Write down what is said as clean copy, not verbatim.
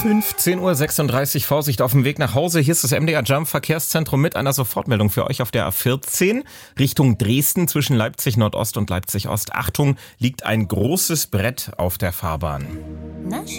15:36 Uhr, Vorsicht auf dem Weg nach Hause. Hier ist das MDR Jump Verkehrszentrum mit einer Sofortmeldung für euch auf der A14 Richtung Dresden zwischen Leipzig Nordost und Leipzig Ost. Achtung, liegt ein großes Brett auf der Fahrbahn. Na schön.